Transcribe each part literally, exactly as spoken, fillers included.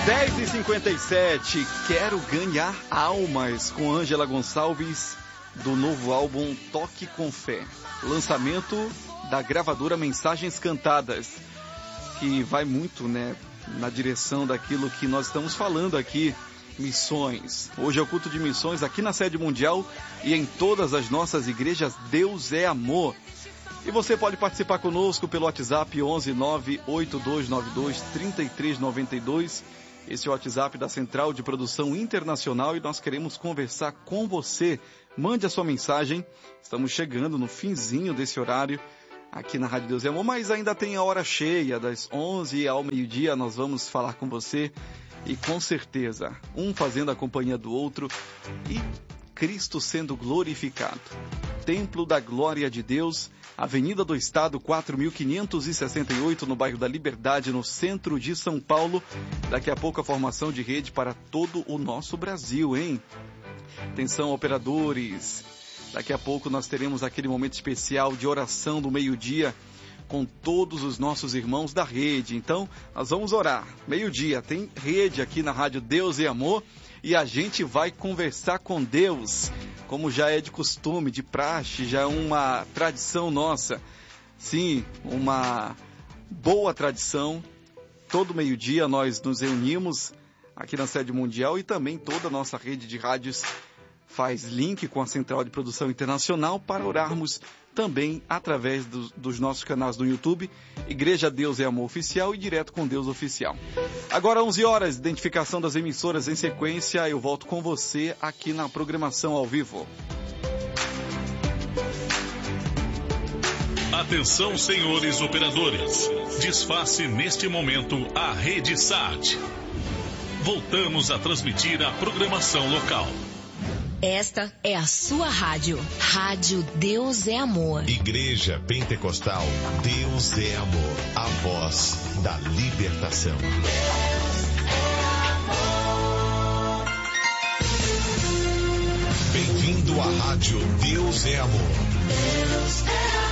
dez e cinquenta e sete, Quero Ganhar Almas, com Ângela Gonçalves, do novo álbum Toque com Fé. Lançamento da gravadora Mensagens Cantadas, que vai muito, né, na direção daquilo que nós estamos falando aqui, missões. Hoje é o culto de missões aqui na Sede Mundial e em todas as nossas igrejas. Deus é amor. E você pode participar conosco pelo WhatsApp onze nove oito dois nove dois três três nove dois. Esse é o WhatsApp da Central de Produção Internacional e nós queremos conversar com você. Mande a sua mensagem. Estamos chegando no finzinho desse horário aqui na Rádio Deus é Amor, mas ainda tem a hora cheia, das onze ao meio-dia nós vamos falar com você e com certeza, um fazendo a companhia do outro e Cristo sendo glorificado. Templo da Glória de Deus, Avenida do Estado, quatro mil quinhentos e sessenta e oito, no bairro da Liberdade, no centro de São Paulo. Daqui a pouco a formação de rede para todo o nosso Brasil, hein? Atenção, operadores. Daqui a pouco nós teremos aquele momento especial de oração do meio-dia com todos os nossos irmãos da rede. Então, nós vamos orar. Meio-dia tem rede aqui na Rádio Deus e Amor e a gente vai conversar com Deus, como já é de costume, de praxe, já é uma tradição nossa. Sim, uma boa tradição. Todo meio-dia nós nos reunimos aqui na Sede Mundial e também toda a nossa rede de rádios faz link com a Central de Produção Internacional para orarmos também através do, dos nossos canais do YouTube, Igreja Deus é Amor Oficial e Direto com Deus Oficial. Agora onze horas, identificação das emissoras em sequência, eu volto com você aqui na programação ao vivo. Atenção, senhores operadores, desface neste momento a Rede S A T. Voltamos a transmitir a programação local. Esta é a sua rádio. Rádio Deus é Amor. Igreja Pentecostal Deus é Amor. A voz da libertação. Deus é amor. Bem-vindo à rádio Deus é Amor. Deus é amor.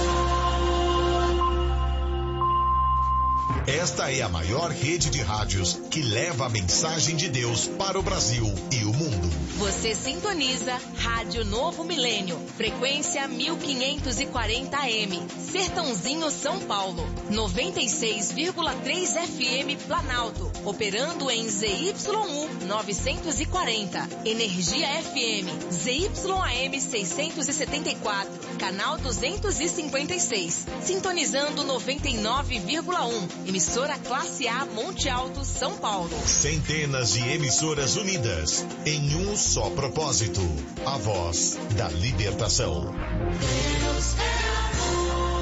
Esta é a maior rede de rádios que leva a mensagem de Deus para o Brasil e o mundo. Você sintoniza Rádio Novo Milênio, frequência mil quinhentos e quarenta A M, Sertãozinho, São Paulo, noventa e seis vírgula três F M Planalto, operando em Z Y U novecentos e quarenta, Energia F M, Z Y A M seiscentos e setenta e quatro, canal duzentos e cinquenta e seis, sintonizando noventa e nove vírgula um, emissora Classe A Monte Alto, São Paulo. Centenas de emissoras unidas em um só propósito, a voz da libertação. Deus é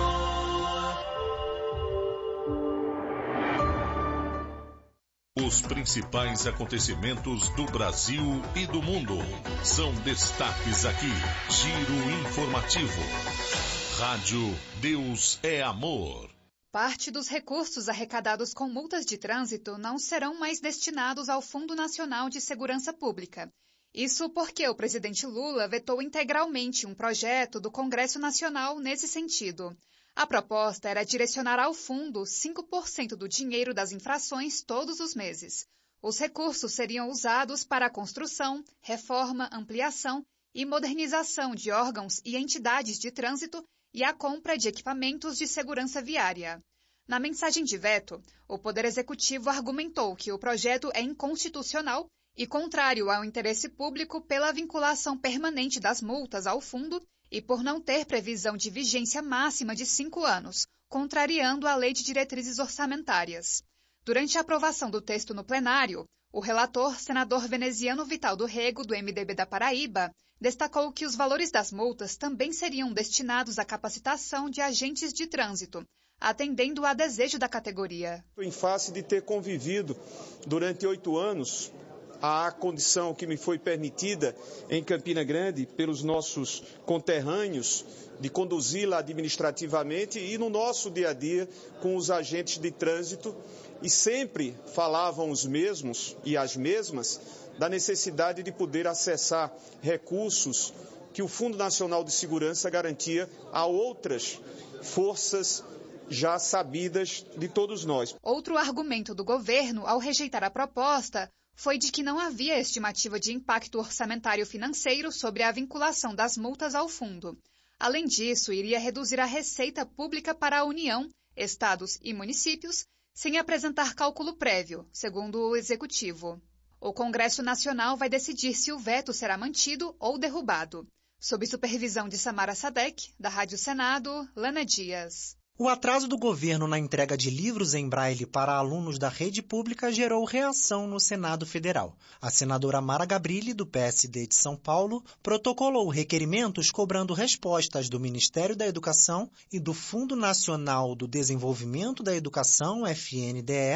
amor. Os principais acontecimentos do Brasil e do mundo são destaques aqui. Giro informativo. Rádio Deus é Amor. Parte dos recursos arrecadados com multas de trânsito não serão mais destinados ao Fundo Nacional de Segurança Pública. Isso porque o presidente Lula vetou integralmente um projeto do Congresso Nacional nesse sentido. A proposta era direcionar ao fundo cinco por cento do dinheiro das infrações todos os meses. Os recursos seriam usados para a construção, reforma, ampliação e modernização de órgãos e entidades de trânsito e a compra de equipamentos de segurança viária. Na mensagem de veto, o Poder Executivo argumentou que o projeto é inconstitucional e contrário ao interesse público pela vinculação permanente das multas ao fundo e por não ter previsão de vigência máxima de cinco anos, contrariando a Lei de Diretrizes Orçamentárias. Durante a aprovação do texto no plenário, o relator, senador veneziano Vital do Rego, do M D B da Paraíba, destacou que os valores das multas também seriam destinados à capacitação de agentes de trânsito, atendendo a desejo da categoria. Em face de ter convivido durante oito anos, a condição que me foi permitida em Campina Grande pelos nossos conterrâneos de conduzi-la administrativamente e no nosso dia a dia com os agentes de trânsito, e sempre falavam os mesmos e as mesmas da necessidade de poder acessar recursos que o Fundo Nacional de Segurança garantia a outras forças já sabidas de todos nós. Outro argumento do governo ao rejeitar a proposta foi de que não havia estimativa de impacto orçamentário financeiro sobre a vinculação das multas ao fundo. Além disso, iria reduzir a receita pública para a União, estados e municípios, sem apresentar cálculo prévio, segundo o Executivo. O Congresso Nacional vai decidir se o veto será mantido ou derrubado. Sob supervisão de Samara Sadek, da Rádio Senado, Lana Dias. O atraso do governo na entrega de livros em braille para alunos da rede pública gerou reação no Senado Federal. A senadora Mara Gabrilli, do P S D de São Paulo, protocolou requerimentos cobrando respostas do Ministério da Educação e do Fundo Nacional do Desenvolvimento da Educação, F N D E,